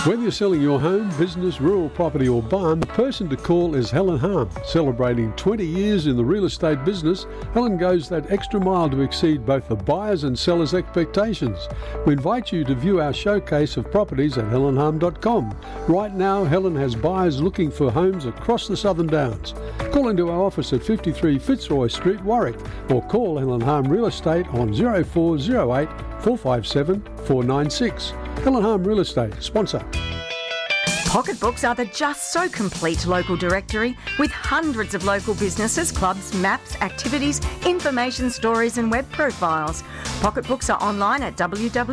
Whether you're selling your home, business, rural property or barn, the person to call is Helen Harm. Celebrating 20 years in the real estate business, Helen goes that extra mile to exceed both the buyers' and sellers' expectations. We invite you to view our showcase of properties at helenharm.com. Right now, Helen has buyers looking for homes across the Southern Downs. Call into our office at 53 Fitzroy Street, Warwick, or call Helen Harm Real Estate on 0408 457 496. Helen Harm Real Estate, sponsor. Pocketbooks are the just so complete local directory with hundreds of local businesses, clubs, maps, activities, information, stories and web profiles. Pocketbooks are online at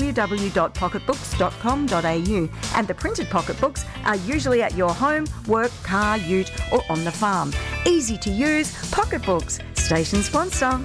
www.pocketbooks.com.au and the printed pocketbooks are usually at your home, work, car, ute or on the farm. Easy to use, Pocketbooks, station sponsor.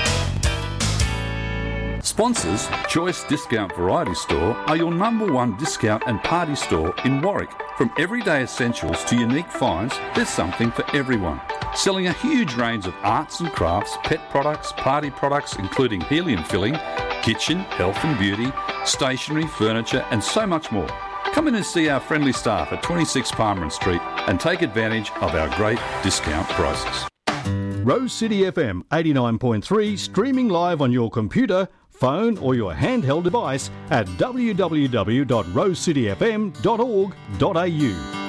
Sponsors, Choice Discount Variety Store are your number one discount and party store in Warwick. From everyday essentials to unique finds, there's something for everyone. Selling a huge range of arts and crafts, pet products, party products including helium filling, kitchen, health and beauty, stationery, furniture and so much more. Come in and see our friendly staff at 26 Palmer Street and take advantage of our great discount prices. Rose City FM 89.3 streaming live on your computer, phone or your handheld device at www.rosecityfm.org.au.